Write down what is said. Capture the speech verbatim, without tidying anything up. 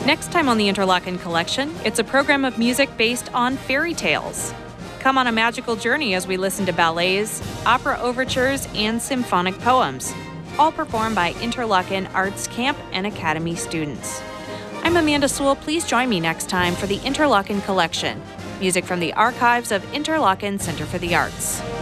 Next time on the Interlochen Collection, it's a program of music based on fairy tales. Come on a magical journey as we listen to ballets, opera overtures, and symphonic poems, all performed by Interlochen Arts Camp and Academy students. I'm Amanda Sewell. Please join me next time for the Interlochen Collection, music from the archives of Interlochen Center for the Arts.